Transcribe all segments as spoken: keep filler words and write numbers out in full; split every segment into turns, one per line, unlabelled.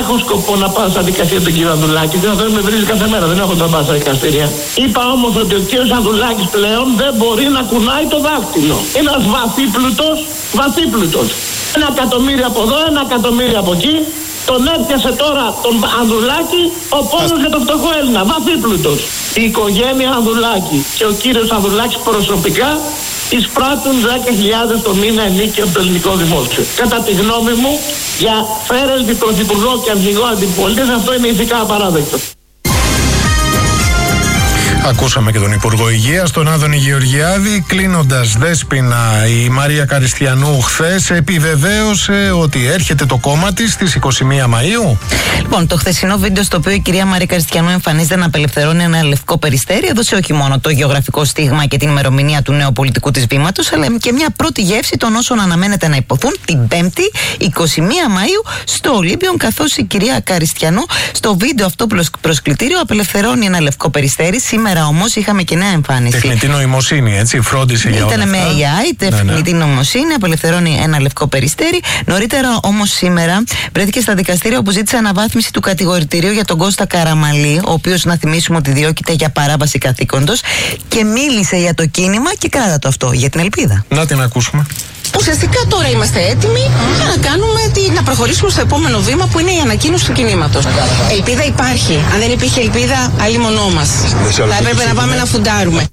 έχω σκοπό να πάω στα δικαστήρια του κύριου Ανδρουλάκη. Δεν θα με βρίζει κάθε μέρα, δεν έχω να πάω στα δικαστήρια. Είπα όμως ότι ο κύριος Ανδρουλάκης πλέον δεν μπορεί να κουνάει το δάκτυλο. Είναι ένας βαθύπλουτος, βαθύπλουτος. Ένα εκατομμύριο από εδώ, ένα εκατομμύριο από εκεί. Τον έπιασε τώρα τον Ανδρουλάκη ο πόνος για τον φτωχό Έλληνα. Βαθύπλουτος. Η οικογένεια Ανδρουλάκη και ο κύριος Ανδρουλάκης προσωπικά εισπράττουν δέκα χιλιάδες το μήνα ενίκιο από το ελληνικό δημόσιο. Κατά τη γνώμη μου, για φέρελτη πρωθυπουργό και αρχηγό αντιπολίτες, αυτό είναι ηθικά απαράδεκτο.
Ακούσαμε και τον Υπουργό Υγείας, τον Άδωνη Γεωργιάδη. Κλείνοντας, Δέσποινα, η Μαρία Καριστιανού χθες επιβεβαίωσε ότι έρχεται το κόμμα της στις είκοσι μία Μαΐου.
Λοιπόν, το χθεσινό βίντεο στο οποίο η κυρία Μαρία Καριστιανού εμφανίζεται να απελευθερώνει ένα λευκό περιστέρι έδωσε όχι μόνο το γεωγραφικό στίγμα και την ημερομηνία του νέου πολιτικού της βήματος, αλλά και μια πρώτη γεύση των όσων αναμένεται να υποθούν την Πέμπτη, είκοσι μία Μαΐου, στο Ολύμπιον, καθώς η κυρία Καριστιανού στο βίντεο αυτό προσκλητήριο απελευθερώνει ένα λευκό περιστέρι. Σήμερα όμως είχαμε και νέα εμφάνιση.
Τεχνητή νοημοσύνη, έτσι, φρόντισε για όλα αυτά.
Ήταν με έι άι, τεχνητή ναι, ναι. νοημοσύνη, απελευθερώνει ένα λευκό περιστέρι. Νωρίτερα όμως σήμερα βρέθηκε στα δικαστήρια όπου ζήτησε αναβάθμιση του κατηγορητηρίου για τον Κώστα Καραμαλή, ο οποίος, να θυμίσουμε ότι διώκεται για παράβαση καθήκοντος, και μίλησε για το κίνημα και κράτα το αυτό, για την ελπίδα.
Να την ακούσουμε.
Ουσιαστικά τώρα είμαστε έτοιμοι για να κάνουμε τη, να προχωρήσουμε στο επόμενο βήμα, που είναι η ανακοίνωση του κινήματος. Ελπίδα υπάρχει. Αν δεν υπήρχε ελπίδα, αλλήμονό μας. Θα έπρεπε να πάμε να φουντάρουμε.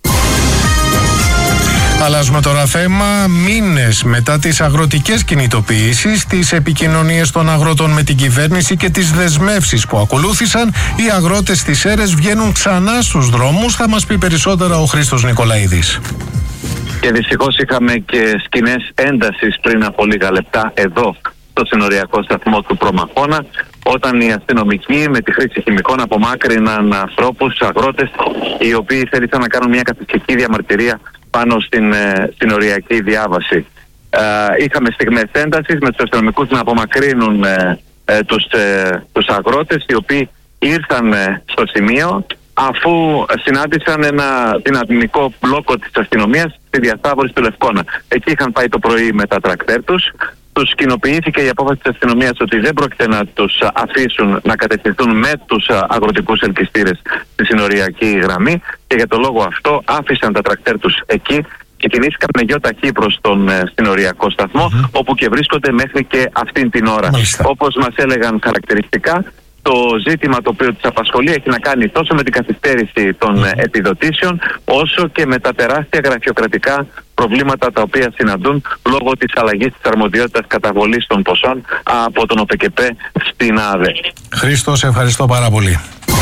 Αλλάζουμε τώρα θέμα. Μήνες μετά τις αγροτικές κινητοποιήσεις, τις επικοινωνίες των αγρότων με την κυβέρνηση και τις δεσμεύσεις που ακολούθησαν, οι αγρότες στις Σέρρες βγαίνουν ξανά στους δρόμους. Θα μας πει περισσότερα ο Χρήστος Νικολαίδης.
Και δυστυχώς είχαμε και σκηνές έντασης πριν από λίγα λεπτά εδώ, στο συνοριακό σταθμό του Προμαχώνα, όταν οι αστυνομικοί με τη χρήση χημικών απομάκρυναν ανθρώπους, αγρότες, οι οποίοι θέλησαν να κάνουν μια καθιστική διαμαρτυρία πάνω στην ε, συνοριακή διάβαση. Ε, είχαμε στιγμές έντασης με τους αστυνομικούς να απομακρύνουν ε, ε, τους, ε, τους αγρότες, οι οποίοι ήρθαν ε, στο σημείο αφού συνάντησαν ένα δυναμικό μπλόκο της αστυνομίας στη διασταύρωση του Λευκώνα. Εκεί είχαν πάει το πρωί με τα τρακτέρ τους. Τους κοινοποιήθηκε η απόφαση της αστυνομίας ότι δεν πρόκειται να τους αφήσουν να κατευθυνθούν με τους αγροτικούς ελκυστήρες στη συνοριακή γραμμή, και για το λόγο αυτό άφησαν τα τρακτέρ τους εκεί και κινήθηκαν με γιο ταχύ προς τον ε, συνοριακό σταθμό, mm-hmm. όπου και βρίσκονται μέχρι και αυτήν την ώρα. Μάλιστα. Όπως μας έλεγαν χαρακτηριστικά, το ζήτημα το οποίο τους απασχολεί έχει να κάνει τόσο με την καθυστέρηση των mm. επιδοτήσεων, όσο και με τα τεράστια γραφειοκρατικά προβλήματα τα οποία συναντούν λόγω της αλλαγής της αρμοδιότητας καταβολής των ποσών από τον ΟΠΕΚΕΠ στην ΑΔΕ.
Χρήστο, σε ευχαριστώ πάρα πολύ.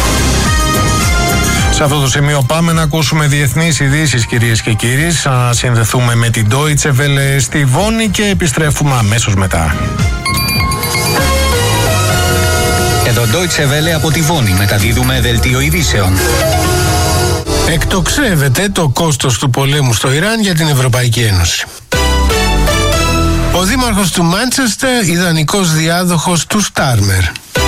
Σε αυτό το σημείο πάμε να ακούσουμε διεθνείς ειδήσεις, κυρίες και κύριοι. Να συνδεθούμε με την Deutsche Welle στη Βόνη και επιστρέφουμε αμέσως μετά.
Εδώ Deutsche Welle από τη Βόνη, μεταδίδουμε δελτίο ειδήσεων.
Εκτοξεύεται το κόστος του πολέμου στο Ιράν για την Ευρωπαϊκή Ένωση. Ο δήμαρχος του Μάντσεστερ, ιδανικός διάδοχος του Στάρμερ.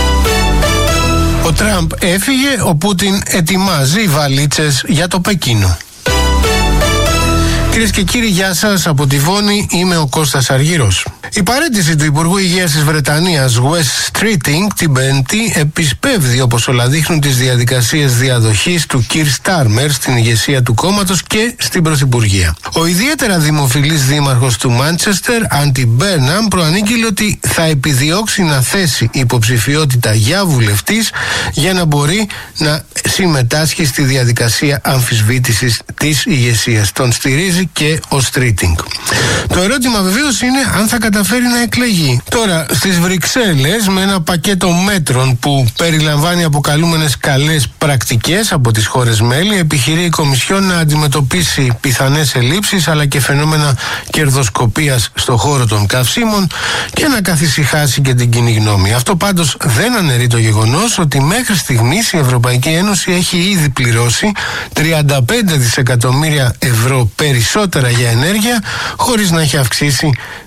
Ο Τραμπ έφυγε, ο Πούτιν ετοιμάζει βαλίτσες για το Πεκίνο. Κυρίες και κύριοι, γεια σας από τη Βόνη, είμαι ο Κώστας Αργύρος. Η παραίτηση του Υπουργού Υγείας της Βρετανίας, Wes Streeting, την Πέμπτη επισπεύδει, όπως όλα δείχνουν, τις διαδικασίες διαδοχής του Keir Starmer στην ηγεσία του κόμματος και στην Πρωθυπουργία. Ο ιδιαίτερα δημοφιλής δήμαρχος του Μάντσεστερ, Άντι Μπέρναμ, προανήγγειλε ότι θα επιδιώξει να θέσει υποψηφιότητα για βουλευτής για να μπορεί να συμμετάσχει στη διαδικασία αμφισβήτησης της ηγεσίας. Τον στηρίζει και ο Streeting. Το ερώτημα βεβαίως είναι αν θα καταφέρει να εκλεγεί. Τώρα, στις Βρυξέλλες, με ένα πακέτο μέτρων που περιλαμβάνει αποκαλούμενες καλές πρακτικές από τις χώρες μέλη, επιχειρεί η Κομισιόν να αντιμετωπίσει πιθανές ελλείψεις αλλά και φαινόμενα κερδοσκοπίας στον χώρο των καυσίμων και να καθησυχάσει και την κοινή γνώμη. Αυτό πάντως δεν αναιρεί το γεγονός ότι μέχρι στιγμής η Ευρωπαϊκή Ένωση έχει ήδη πληρώσει τριάντα πέντε δισεκατομμύρια ευρώ περισσότερα για ενέργεια, χωρίς να έχει αυξήσει τις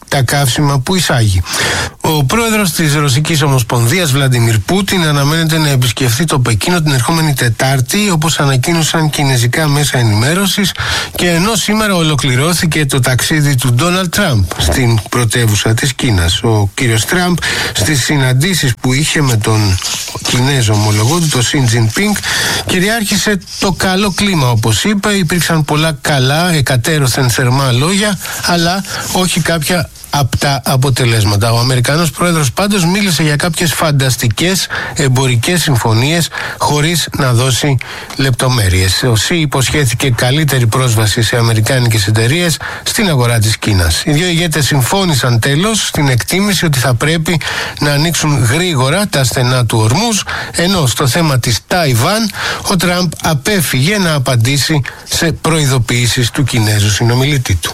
τα καύσιμα που εισάγει. Ο πρόεδρος της Ρωσικής Ομοσπονδίας, Βλαντιμίρ Πούτιν, αναμένεται να επισκεφθεί το Πεκίνο την ερχόμενη Τετάρτη, όπως ανακοίνωσαν κινέζικα μέσα ενημέρωσης, και ενώ σήμερα ολοκληρώθηκε το ταξίδι του Ντόναλντ Τραμπ στην πρωτεύουσα της Κίνας. Ο κύριος Τραμπ στις συναντήσεις που είχε με τον Κινέζο ομολογό του, το Σιν Τζινπίνγκ, κυριάρχησε το καλό κλίμα, όπως είπε. Υπήρξαν πολλά καλά, εκατέρωθεν θερμά λόγια, αλλά όχι κάποια απτά αποτελέσματα. Ο Αμερικανός πρόεδρος πάντως μίλησε για κάποιες φανταστικές εμπορικές συμφωνίες χωρίς να δώσει λεπτομέρειες. Ο Σι υποσχέθηκε καλύτερη πρόσβαση σε αμερικάνικες εταιρείες στην αγορά της Κίνας. Οι δύο ηγέτες συμφώνησαν τέλος στην εκτίμηση ότι θα πρέπει να ανοίξουν γρήγορα τα στενά του Ορμούζ, ενώ στο θέμα της Ταϊβάν ο Τραμπ απέφυγε να απαντήσει σε προειδοποιήσεις του Κινέζου συνομιλητή του.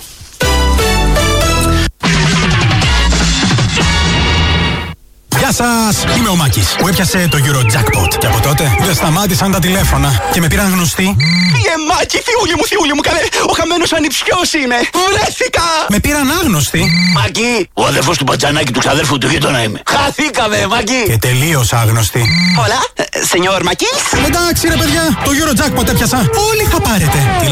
Γεια σας, είμαι ο Μάκης που έπιασε το Eurojackpot. Και από τότε δεν σταμάτησαν τα τηλέφωνα και με πήραν γνωστοί.
Φύγε Μάκη, θιούλη μου, θιούλη μου, καλέ, ο χαμένος ανιψιός είμαι. Βρέθηκα!
Με πήραν άγνωστοι.
Μάκη, ο αδερφός του Μπατζανάκη του ξαδέρφου του γείτονα είμαι. Χαθήκαμε, Μάκη.
Και τελείως άγνωστοι.
Hola, señor Μάκης.
Εντάξει ρε παιδιά, το Eurojackpot έπιασα. Όλοι θα πάρετε.